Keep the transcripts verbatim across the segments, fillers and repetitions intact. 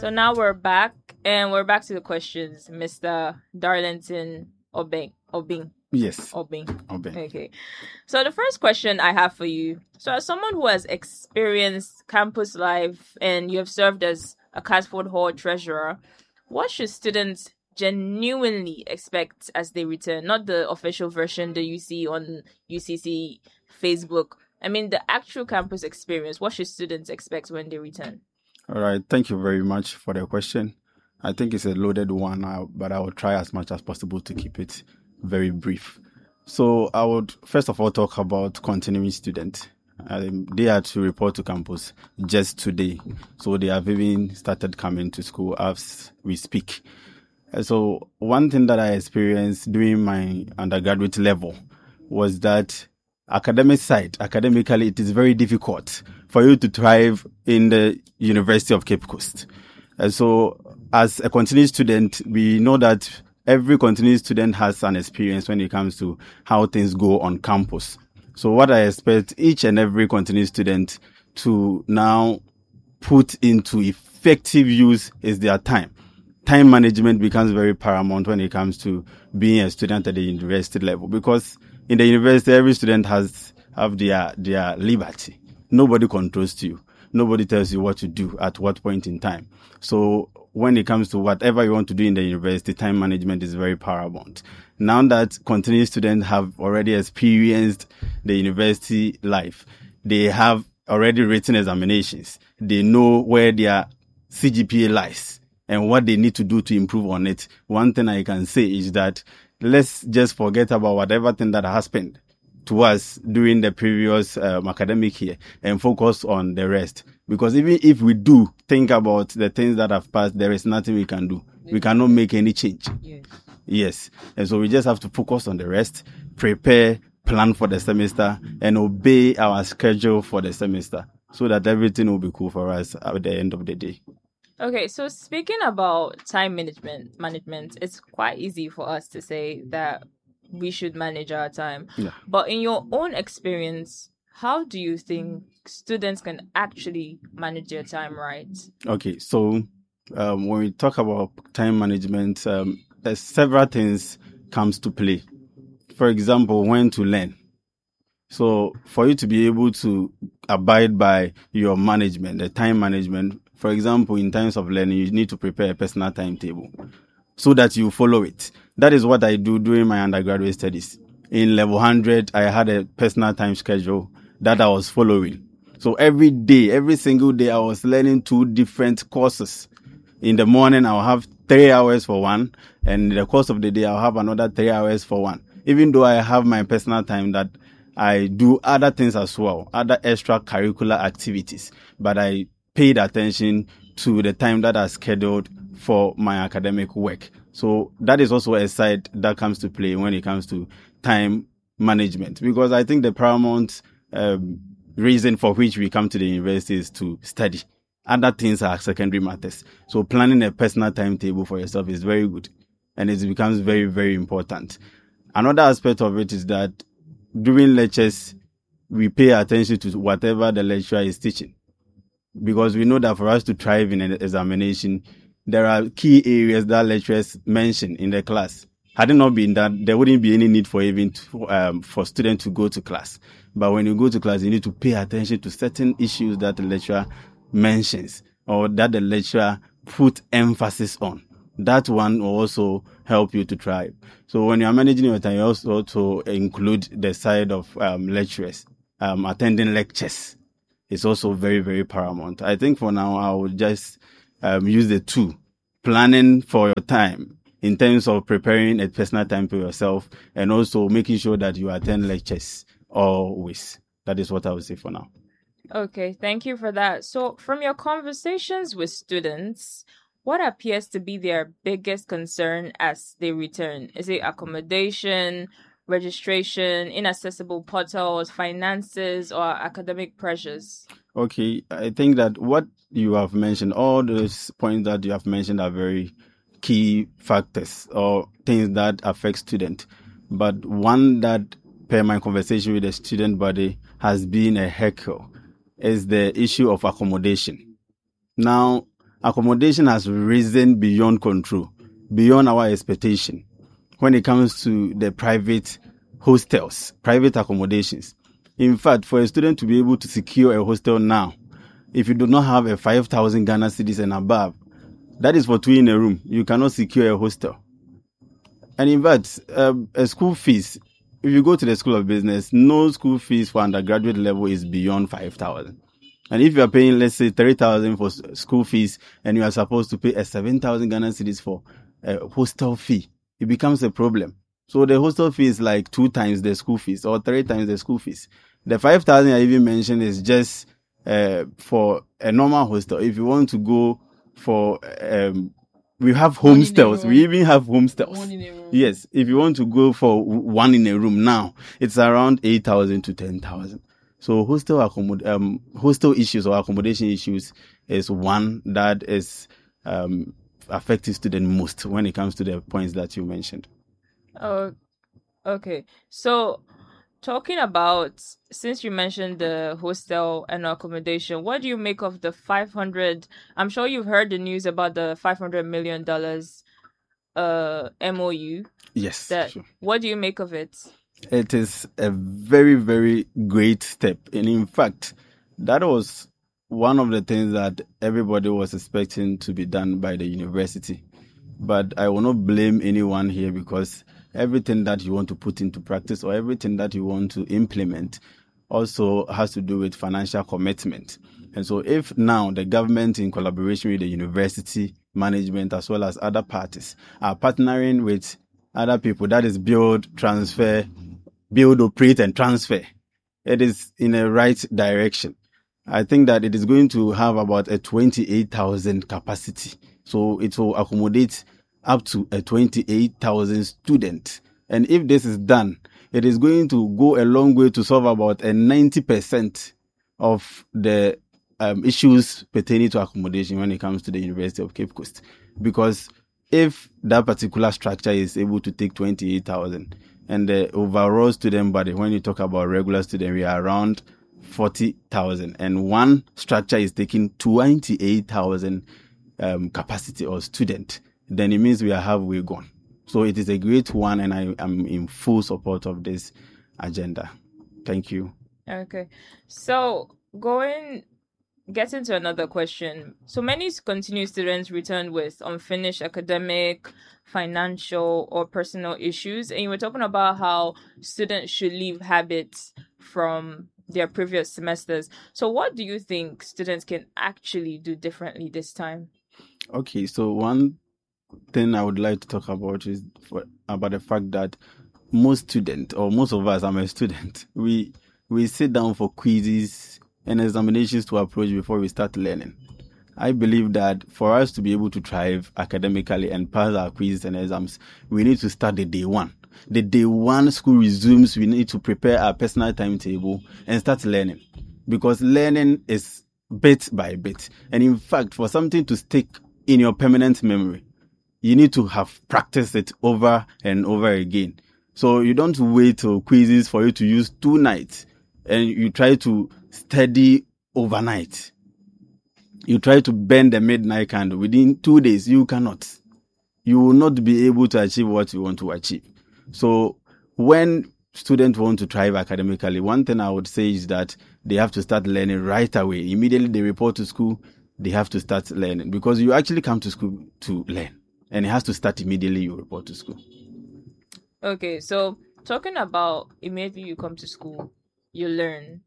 So now we're back, and we're back to the questions, Mister Darlington Obeng. Obing. Yes. Obing. Obing. Okay. So the first question I have for you. So as someone who has experienced campus life and you have served as a Casford Hall treasurer, what should students genuinely expect as they return? Not the official version that you see on U C C Facebook. I mean, the actual campus experience. What should students expect when they return? All right. Thank you very much for the question. I think it's a loaded one, uh, but I will try as much as possible to keep it very brief. So I would first of all talk about continuing students. Um, they are to report to campus just today. So they have even started coming to school as we speak. And so one thing that I experienced during my undergraduate level was that academic side, academically, it is very difficult for you to thrive in the University of Cape Coast. And so as a continuing student, we know that every continuing student has an experience when it comes to how things go on campus. So what I expect each and every continuing student to now put into effective use is their time. Time management becomes very paramount when it comes to being a student at the university level, because in the university, every student has have their their liberty. Nobody controls you. Nobody tells you what to do at what point in time. So when it comes to whatever you want to do in the university, time management is very paramount. Now that continuing students have already experienced the university life, they have already written examinations. They know where their C G P A lies and what they need to do to improve on it. One thing I can say is that let's just forget about whatever thing that happened to us during the previous um, academic year and focus on the rest. Because even if we do think about the things that have passed, there is nothing we can do. We cannot make any change. Yes. Yes. And so we just have to focus on the rest, prepare, plan for the semester, and obey our schedule for the semester so that everything will be cool for us at the end of the day. Okay, so speaking about time management, management, it's quite easy for us to say that we should manage our time. Yeah. But in your own experience, how do you think students can actually manage their time right? Okay, so um, when we talk about time management, um, there's several things comes to play. For example, when to learn. So for you to be able to abide by your management, the time management, for example, in times of learning, you need to prepare a personal timetable so that you follow it. That is what I do during my undergraduate studies. In level one hundred, I had a personal time schedule that I was following. So every day, every single day, I was learning two different courses. In the morning, I'll have three hours for one, and in the course of the day, I'll have another three hours for one. Even though I have my personal time that I do other things as well, other extracurricular activities, but I paid attention to the time that I scheduled for my academic work. So that is also a side that comes to play when it comes to time management, because I think the paramount um, reason for which we come to the university is to study. Other things are secondary matters. So planning a personal timetable for yourself is very good, and it becomes very, very important. Another aspect of it is that during lectures, we pay attention to whatever the lecturer is teaching, because we know that for us to thrive in an examination, there are key areas that lecturers mention in the class. Had it not been that, there wouldn't be any need for even to, um, for students to go to class. But when you go to class, you need to pay attention to certain issues that the lecturer mentions or that the lecturer put emphasis on. That one will also help you to thrive. So when you are managing your time, you also to include the side of um, lecturers, um, attending lectures. It's also very, very paramount. I think for now, I will just um, use the two. Planning for your time in terms of preparing a personal time for yourself and also making sure that you attend lectures always. That is what I would say for now. Okay, thank you for that. So from your conversations with students, what appears to be their biggest concern as they return? Is it accommodation, registration, inaccessible portals, finances, or academic pressures? Okay, I think that what you have mentioned, all those points that you have mentioned are very key factors or things that affect students. But one that, per my conversation with the student body, has been a heckle is the issue of accommodation. Now, accommodation has risen beyond control, beyond our expectation when it comes to the private hostels, private accommodations. In fact, for a student to be able to secure a hostel now, if you do not have a five thousand Ghana cedis and above, that is for two in a room. You cannot secure a hostel. And in fact, uh, a school fees, if you go to the School of Business, no school fees for undergraduate level is beyond five thousand. And if you are paying, let's say, thirty thousand for school fees, and you are supposed to pay a seven thousand Ghana cedis for a hostel fee, it becomes a problem. So the hostel fee is like two times the school fees or three times the school fees. The five thousand I even mentioned is just uh, for a normal hostel. If you want to go for um, we have homestels. We even have homestels. Yes. If you want to go for one in a room now, it's around eight thousand to ten thousand. So hostel accommod- um, hostel issues or accommodation issues is one that is um, affecting students most when it comes to the points that you mentioned. Oh, okay. So talking about, since you mentioned the hostel and accommodation, what do you make of the five hundred? I'm sure you've heard the news about the five hundred million dollars uh, M O U. Yes. That, sure. What do you make of it? It is a very, very great step. And in fact, that was one of the things that everybody was expecting to be done by the university. But I will not blame anyone here, because everything that you want to put into practice or everything that you want to implement also has to do with financial commitment. And so if now the government, in collaboration with the university management as well as other parties, are partnering with other people, that is build, transfer, build, operate, and transfer, it is in a right direction. I think that it is going to have about a twenty-eight thousand capacity. So it will accommodate up to a twenty-eight thousand students. And if this is done, it is going to go a long way to solve about a ninety percent of the um, issues pertaining to accommodation when it comes to the University of Cape Coast. Because if that particular structure is able to take twenty-eight thousand, and the overall student body, when you talk about regular student, we are around forty thousand, and one structure is taking twenty-eight thousand um, capacity or student, then it means we are halfway gone. So it is a great one, and I am in full support of this agenda. Thank you. Okay. So going, getting to another question. So many continuing students return with unfinished academic, financial, or personal issues. And you were talking about how students should leave habits from their previous semesters. So what do you think students can actually do differently this time? Okay, so one thing I would like to talk about is for, about the fact that most students, or most of us, I'm a student, we we sit down for quizzes and examinations to approach before we start learning. I believe that for us to be able to thrive academically and pass our quizzes and exams, we need to start the day one. The day one school resumes, we need to prepare our personal timetable and start learning, because learning is bit by bit. And in fact, for something to stick in your permanent memory, you need to have practiced it over and over again. So you don't wait till quizzes for you to use two nights and you try to study overnight. You try to bend the midnight candle. Within two days, you cannot. You will not be able to achieve what you want to achieve. So when students want to thrive academically, one thing I would say is that they have to start learning right away. Immediately they report to school, they have to start learning, because you actually come to school to learn, and it has to start immediately you report to school. Okay, so talking about immediately you come to school, you learn.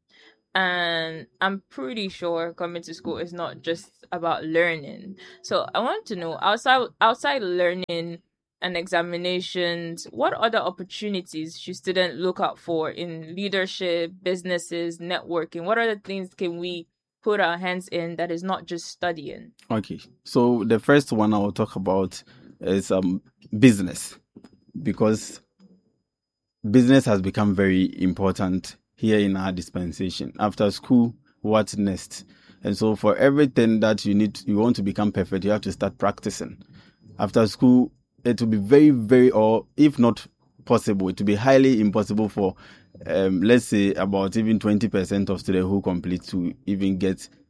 And I'm pretty sure coming to school is not just about learning. So I want to know, outside outside learning and examinations, what other opportunities should students look out for in leadership, businesses, networking? What other things can we put our hands in that is not just studying? Okay, so the first one I will talk about is um business, because business has become very important here in our dispensation. After school, what next? And so for everything that you need, you want to become perfect, you have to start practicing. After school, it will be very, very, or if not possible, it will be highly impossible for, um, let's say, about even twenty percent of students who complete to even get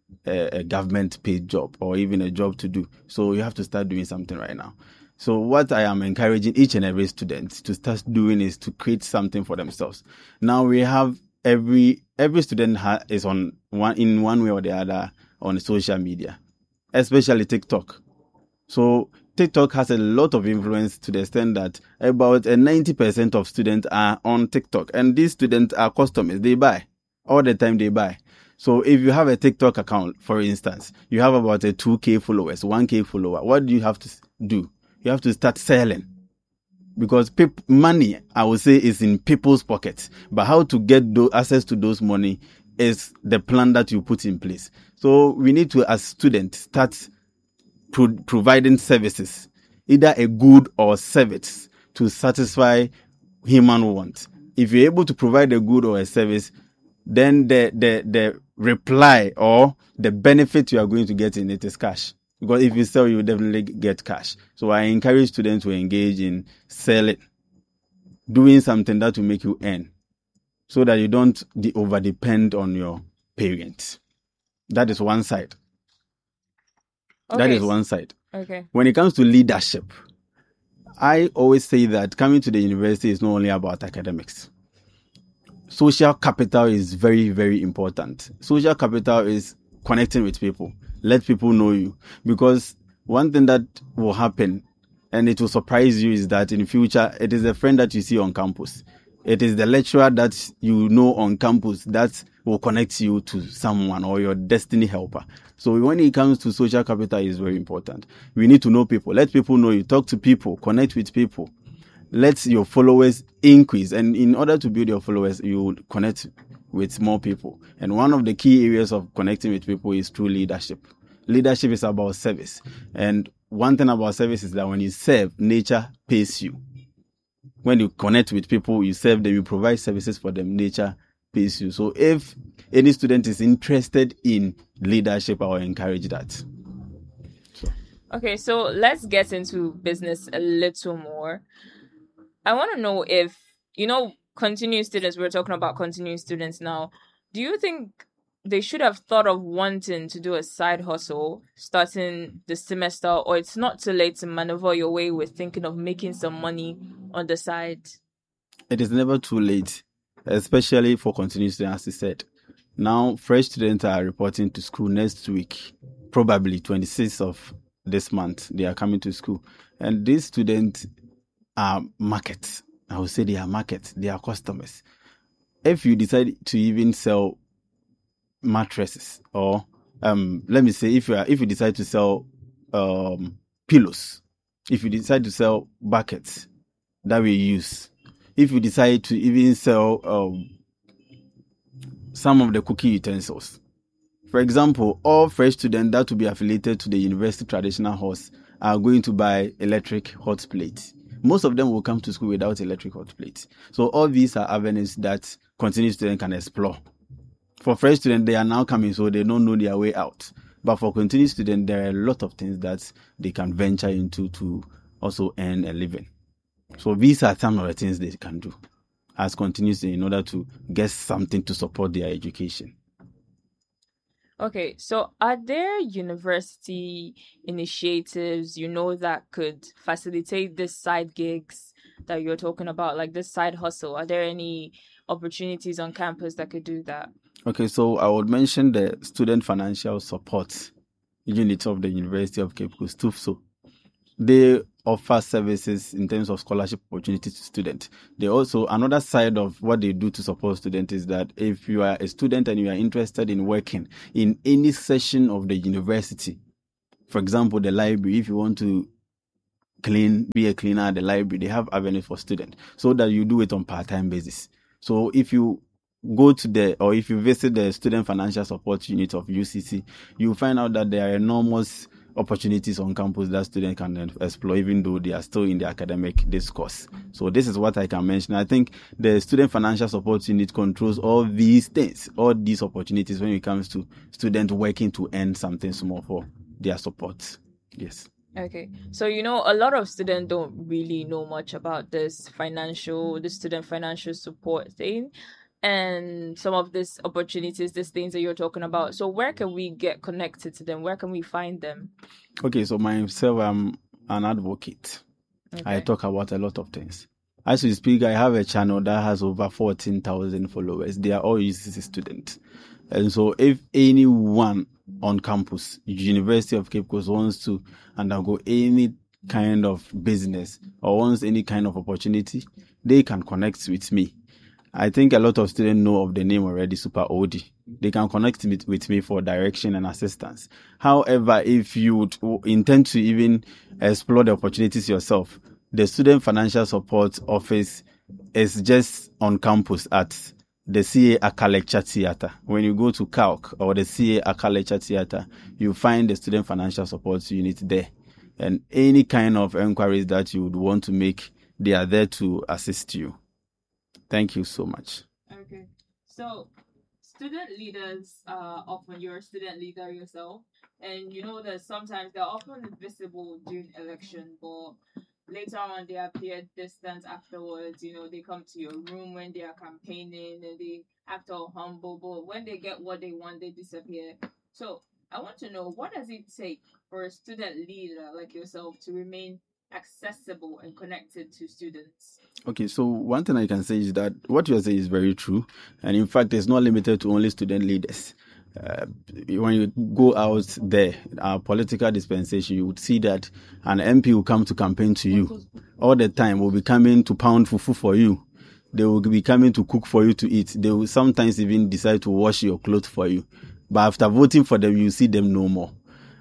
a, a government paid job or even a job to do. So you have to start doing something right now. So what I am encouraging each and every student to start doing is to create something for themselves. Now we have every every student ha- is on one in one way or the other on social media, especially TikTok. So TikTok has a lot of influence to the extent that about ninety percent of students are on TikTok, and these students are customers. They buy all the time. They buy. So if you have a TikTok account, for instance, you have about a two K followers, one K follower. What do you have to do? You have to start selling, because people, money, I would say, is in people's pockets. But how to get those, access to those money is the plan that you put in place. So we need to, as students, start pro- providing services, either a good or service, to satisfy human wants. If you're able to provide a good or a service, then the the the reply or the benefit you are going to get in it is cash. Because if you sell, you will definitely get cash. So I encourage students to engage in selling, doing something that will make you earn, so that you don't de- over depend on your parents. That is one side. Okay. That is one side. Okay. When it comes to leadership, I always say that coming to the university is not only about academics. Social capital is very, very important. Social capital is connecting with people. Let people know you. Because one thing that will happen, and it will surprise you, is that in future, it is a friend that you see on campus. It is the lecturer that you know on campus that will connect you to someone, or your destiny helper. So when it comes to social capital, it's very important. We need to know people. Let people know you. Talk to people. Connect with people. Let your followers increase. And in order to build your followers, you connect with more people. And one of the key areas of connecting with people is through leadership. Leadership is about service. And one thing about service is that when you serve, nature pays you. When you connect with people, you serve them, you provide services for them, nature pays you. So if any student is interested in leadership, I will encourage that. So. Okay, so let's get into business a little more. I want to know if, you know, continuing students, we're talking about continuing students now. Do you think they should have thought of wanting to do a side hustle starting the semester, or it's not too late to maneuver your way with thinking of making some money on the side? It is never too late, especially for continuing students, as you said. Now, fresh students are reporting to school next week, probably twenty-sixth of this month. They are coming to school. And these students are markets. I would say they are markets. They are customers. If you decide to even sell mattresses, or um, let me say, if you are, if you decide to sell um, pillows, if you decide to sell buckets that we use, if you decide to even sell um, some of the cooking utensils, for example, all fresh students that will be affiliated to the university traditional halls are going to buy electric hot plates. Most of them will come to school without electric hot plates. So all these are avenues that continuing students can explore. For fresh students, they are now coming, so they don't know their way out. But for continuing students, there are a lot of things that they can venture into to also earn a living. So these are some of the things they can do as continuing students in order to get something to support their education. Okay, so are there university initiatives, you know, that could facilitate this side gigs that you're talking about, like this side hustle? Are there any opportunities on campus that could do that? Okay, so I would mention the Student Financial Support Unit of the University of Cape Coast, STUFSO. They offer services in terms of scholarship opportunities to students. They also, another side of what they do to support students is that if you are a student and you are interested in working in any session of the university, for example, the library, if you want to clean, be a cleaner at the library, they have avenues for students so that you do it on part-time basis. So if you go to the, or if you visit the Student Financial Support Unit of U C C, you'll find out that there are enormous opportunities on campus that students can explore, even though they are still in the academic discourse. So this is what I can mention. I think the Student Financial Support Unit controls all these things, all these opportunities when it comes to students working to earn something small for their support. Yes. Okay. So, you know, a lot of students don't really know much about this financial, the student financial support thing. and some of these opportunities, these things that you're talking about. So where can we get connected to them? Where can we find them? Okay, so myself, I'm an advocate. Okay. I talk about a lot of things. As we speak, I have a channel that has over fourteen thousand followers. They are all U C C students. And so if anyone on campus, University of Cape Coast, wants to undergo any kind of business or wants any kind of opportunity, they can connect with me. I think a lot of students know of the name already, Super O D. They can connect with me for direction and assistance. However, if you would intend to even explore the opportunities yourself, the Student Financial Support Office is just on campus at the C A Aka Lecture Theatre. When you go to C A L C or the C A Aka Lecture Theatre, you find the Student Financial Support Unit there. And any kind of inquiries that you would want to make, they are there to assist you. Thank you so much. Okay. So, student leaders, uh, often you're a student leader yourself, and you know that sometimes they're often visible during election, but later on they appear distant afterwards. You know, they come to your room when they are campaigning and they act all humble, but when they get what they want, they disappear. So, I want to know, what does it take for a student leader like yourself to remain accessible and connected to students? Okay, so one thing I can say is that what you are saying is very true. And in fact, it's not limited to only student leaders. Uh, when you go out there, our political dispensation, you would see that an M P will come to campaign to you. All the time will be coming to pound fufu for you. They will be coming to cook for you to eat. They will sometimes even decide to wash your clothes for you. But after voting for them, you see them no more.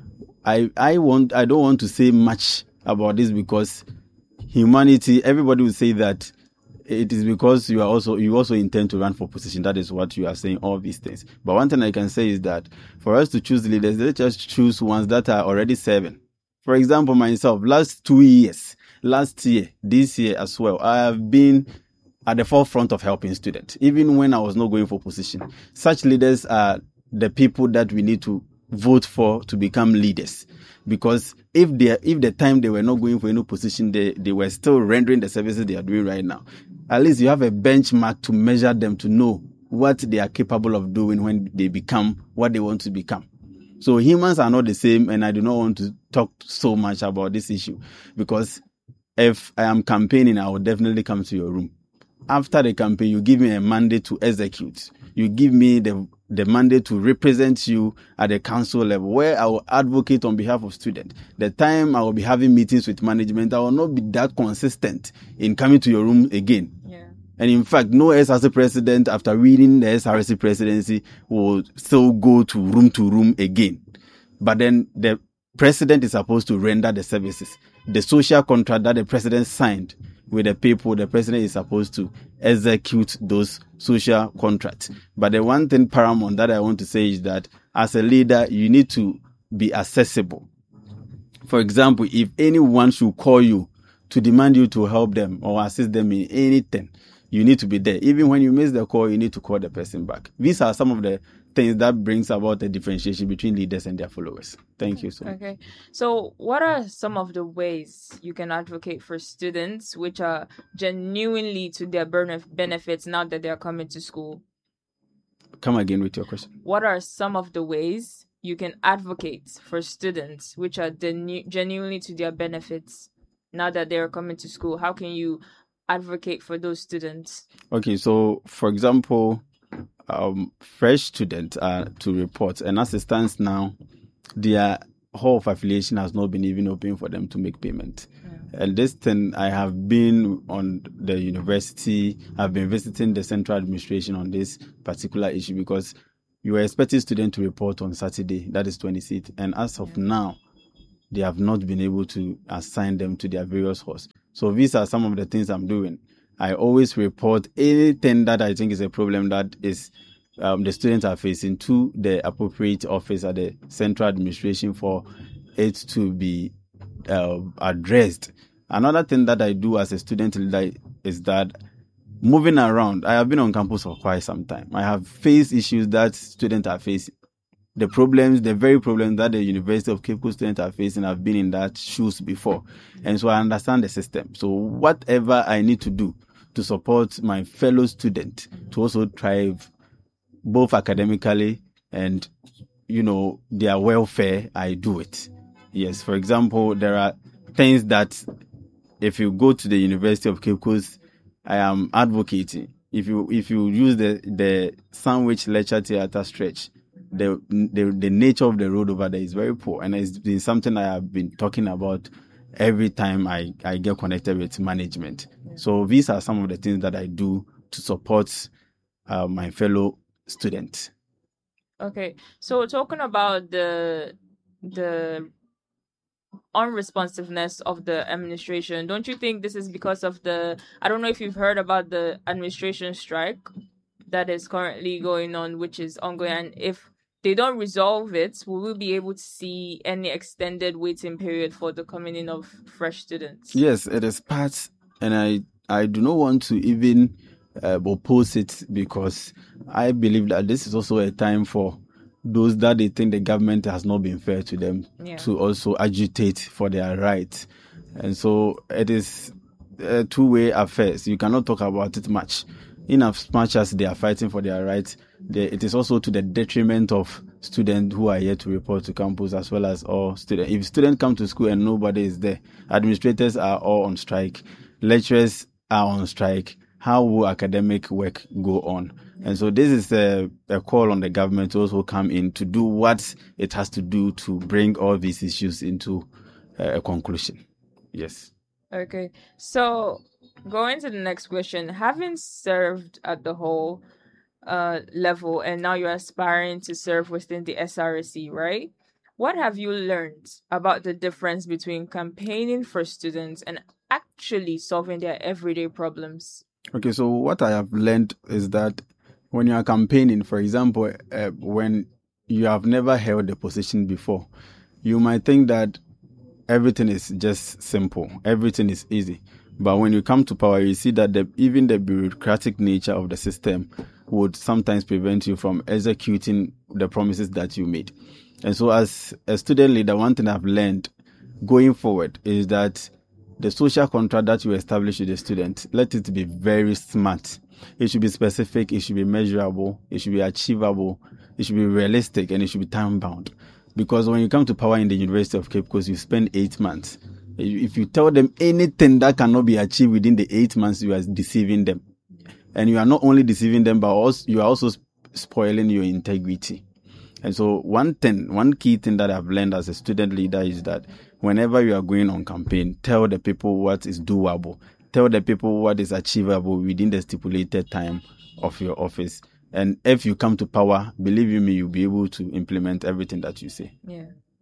I, I want, I don't want to say much about this because humanity, everybody will say that it is because you are also, you also intend to run for position. That is what you are saying, all these things. But one thing I can say is that for us to choose leaders, let's just choose ones that are already serving. For example, myself, last two years, last year, this year as well, I have been at the forefront of helping students, even when I was not going for position. Such leaders are the people that we need to vote for to become leaders. Because if they, if the time they were not going for any position, they, they were still rendering the services they are doing right now. At least you have a benchmark to measure them, to know what they are capable of doing when they become what they want to become. So humans are not the same, and I do not want to talk so much about this issue, because if I am campaigning, I will definitely come to your room. After the campaign, you give me a mandate to execute. You give me the the mandate to represent you at the council level, where I will advocate on behalf of students. The time I will be having meetings with management, I will not be that consistent in coming to your room again. Yeah. And in fact, no S R C president, after winning the S R C presidency, will still go to room to room again. But then the president is supposed to render the services. The social contract that the president signed with the people, the president is supposed to execute those social contracts. But the one thing paramount that I want to say is that as a leader, you need to be accessible. For example, if anyone should call you to demand you to help them or assist them in anything, you need to be there. Even when you miss the call, you need to call the person back. These are some of the things that brings about the differentiation between leaders and their followers. Thank you so much. Okay. So what are some of the ways you can advocate for students which are genuinely to their benefits now that they're coming to school? Come again with your question. What are some of the ways you can advocate for students which are genu- genuinely to their benefits now that they're coming to school? How can you advocate for those students? Okay, so for example, um, fresh students are to report, and as it stands now, their hall of affiliation has not been even open for them to make payment. Yeah. And this thing, I have been on the university, I've been visiting the central administration on this particular issue, because you were expecting students to report on Saturday, that is twenty-sixth, and as of yeah. now, they have not been able to assign them to their various halls. So these are some of the things I'm doing. I always report anything that I think is a problem that is um, the students are facing to the appropriate office at the central administration for it to be uh, addressed. Another thing that I do as a student leader is that moving around, I have been on campus for quite some time. I have faced issues that students are facing. The problems, the very problems that the University of Cape Coast students are facing, I've been in that shoes before. And so I understand the system. So whatever I need to do to support my fellow student to also thrive both academically and, you know, their welfare, I do it. Yes, for example, there are things that if you go to the University of Cape Coast, I am advocating. If you if you use the, the Sandwich Lecture Theatre stretch, the, the the nature of the road over there is very poor, and it's been something I have been talking about every time I, I get connected with management. Yeah. So these are some of the things that I do to support uh, my fellow students. Okay, so talking about the the unresponsiveness of the administration, don't you think this is because of the, I don't know if you've heard about the administration strike that is currently going on, which is ongoing, and if they don't resolve it, will we be able to see any extended waiting period for the coming in of fresh students? Yes, it is part, and I, I do not want to even uh, oppose it, because I believe that this is also a time for those that they think the government has not been fair to them, yeah, to also agitate for their rights. And so it is a two-way affair. You cannot talk about it much. In as much as they are fighting for their rights, they, it is also to the detriment of students who are here to report to campus, as well as all students. If students come to school and nobody is there, administrators are all on strike, lecturers are on strike, how will academic work go on? And so this is a, a call on the government to also come in to do what it has to do to bring all these issues into uh, a conclusion. Yes. Okay. So going to the next question, having served at the whole uh, level and now you're aspiring to serve within the S R C, right? What have you learned about the difference between campaigning for students and actually solving their everyday problems? Okay, so what I have learned is that when you are campaigning, for example, uh, when you have never held a position before, you might think that everything is just simple, everything is easy. But when you come to power, you see that the, even the bureaucratic nature of the system would sometimes prevent you from executing the promises that you made. And so as a student leader, one thing I've learned going forward is that the social contract that you establish with the student, let it be very smart. It should be specific, it should be measurable, it should be achievable, it should be realistic, and it should be time-bound. Because when you come to power in the University of Cape Coast, you spend eight months. If you tell them anything that cannot be achieved within the eight months, you are deceiving them. And you are not only deceiving them, but also you are also spoiling your integrity. And so one thing, one key thing that I've learned as a student leader is that whenever you are going on campaign, tell the people what is doable. Tell the people what is achievable within the stipulated time of your office. And if you come to power, believe you me, you'll be able to implement everything that you say. Yeah.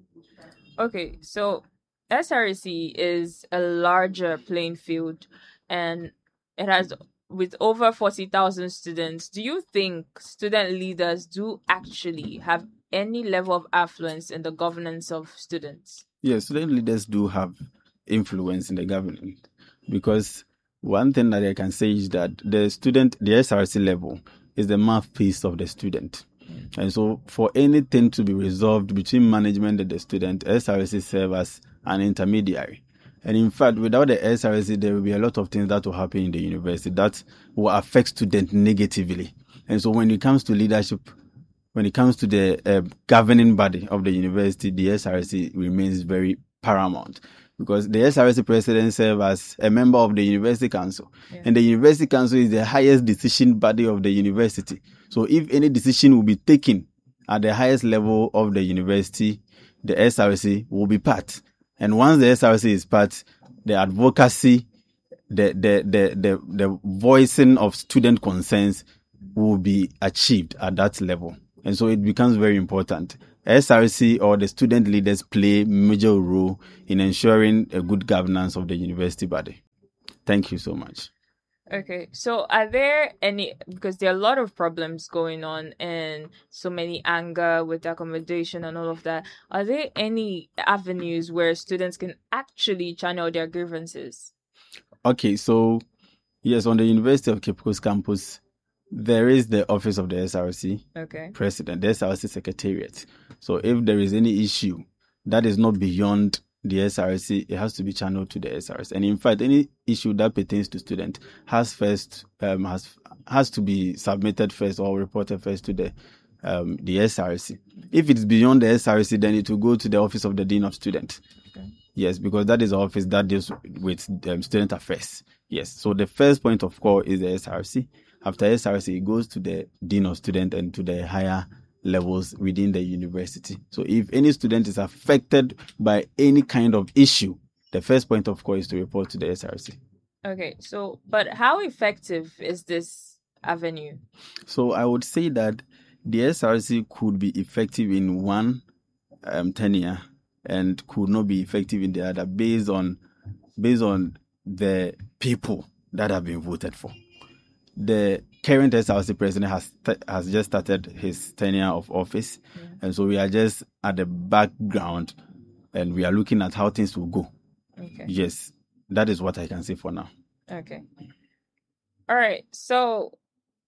Okay, so S R C is a larger playing field and it has with over forty thousand students. Do you think student leaders do actually have any level of influence in the governance of students? Yes, student leaders do have influence in the government, because one thing that I can say is that the student, the S R C level, is the mouthpiece of the student. Mm. And so for anything to be resolved between management and the student, S R C serves as an intermediary. And in fact, without the S R C, there will be a lot of things that will happen in the university that will affect students negatively. And so when it comes to leadership, when it comes to the uh, governing body of the university, the S R C remains very paramount, because the S R C president serves as a member of the university council. Yeah. And the university council is the highest decision body of the university. So if any decision will be taken at the highest level of the university, the S R C will be part. And once the S R C is part, the advocacy, the, the, the, the, the voicing of student concerns will be achieved at that level. And so it becomes very important. S R C or the student leaders play a major role in ensuring a good governance of the university body. Thank you so much. Okay, so are there any, because there are a lot of problems going on and so many anger with accommodation and all of that, are there any avenues where students can actually channel their grievances? Okay, so yes, on the University of Cape Coast campus, there is the office of the S R C okay. president, the S R C secretariat. So if there is any issue that is not beyond the S R C, it has to be channeled to the S R C. And in fact, any issue that pertains to student has first um, has has to be submitted first or reported first to the um, the S R C. If it's beyond the S R C, then it will go to the office of the Dean of Student. Okay. Yes, because that is the office that deals with um, student affairs. Yes, so the first point of call is the S R C. After S R C, it goes to the Dean of Student and to the higher levels within the university. So if any student is affected by any kind of issue, the first point of call is to report to the S R C. Okay, so, but how effective is this avenue? So I would say that the S R C could be effective in one um, tenure and could not be effective in the other based on based on the people that have been voted for. The current S R C president has has just started his tenure of office, yeah. And so we are just at the background, and we are looking at how things will go. Okay. Yes, that is what I can say for now. Okay. All right. So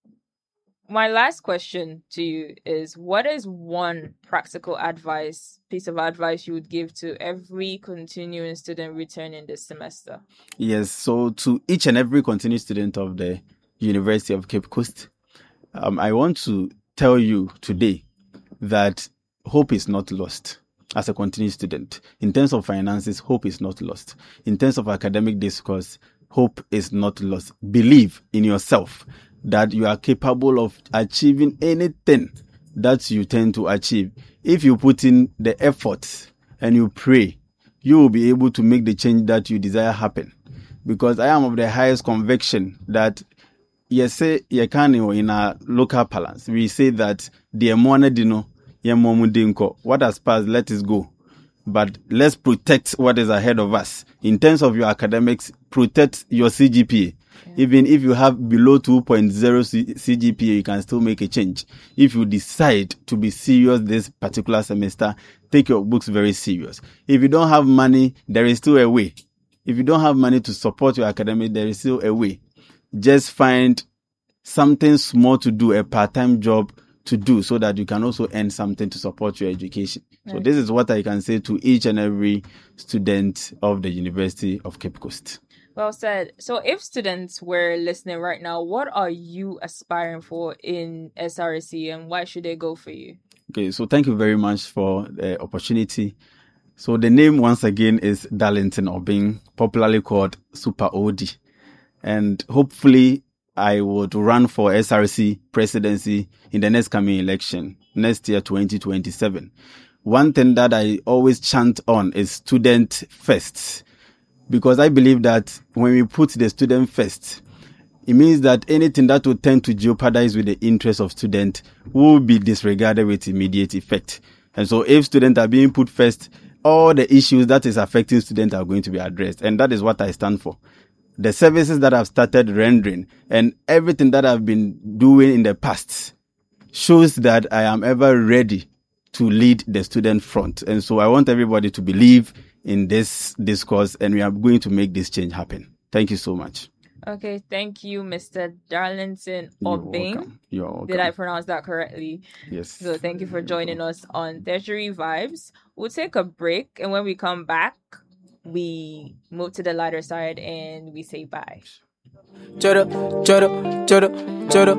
my last question to you is, what is one practical advice, piece of advice you would give to every continuing student returning this semester? Yes. So to each and every continuing student of the University of Cape Coast, um, I want to tell you today that hope is not lost as a continuing student. In terms of finances, hope is not lost. In terms of academic discourse, hope is not lost. Believe in yourself that you are capable of achieving anything that you tend to achieve. If you put in the effort and you pray, you will be able to make the change that you desire happen. Because I am of the highest conviction that yes, say you can in a local parlance. We say that the money dino, what has passed, let it go. But let's protect what is ahead of us. In terms of your academics, protect your C G P A. Yeah. Even if you have below two point zero C- C G P A, you can still make a change. If you decide to be serious this particular semester, take your books very serious. If you don't have money, there is still a way. If you don't have money to support your academic, there is still a way. Just find something small to do, a part-time job to do, so that you can also earn something to support your education. Right. So this is what I can say to each and every student of the University of Cape Coast. Well said. So if students were listening right now, what are you aspiring for in S R C and why should they go for you? Okay, so thank you very much for the opportunity. So the name once again is Darlington Obeng, popularly called Super O D. And hopefully I would run for S R C presidency in the next coming election, next year, twenty twenty-seven. One thing that I always chant on is student first, because I believe that when we put the student first, it means that anything that would tend to jeopardize with the interest of student will be disregarded with immediate effect. And so if students are being put first, all the issues that is affecting students are going to be addressed. And that is what I stand for. The services that I've started rendering and everything that I've been doing in the past shows that I am ever ready to lead the student front. And so I want everybody to believe in this discourse, and we are going to make this change happen. Thank you so much. Okay, thank you, Mister Darlington Obeng. You're welcome. You're welcome. Did I pronounce that correctly? Yes. So thank you for joining us on Tertiary Vibes. We'll take a break, and when we come back, we move to the lighter side and we say bye.